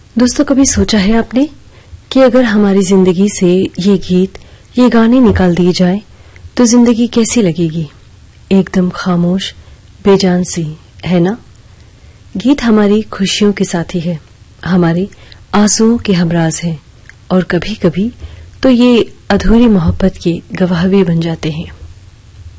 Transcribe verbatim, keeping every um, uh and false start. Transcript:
दोस्तों, कभी सोचा है आपने कि अगर हमारी जिंदगी से ये गीत, ये गाने निकाल दिए जाए तो जिंदगी कैसी लगेगी? एकदम खामोश, बेजान सी, है ना? गीत हमारी खुशियों के साथी है, हमारे आंसुओं के हमराज है और कभी कभी तो ये अधूरी मोहब्बत के गवाह भी बन जाते हैं।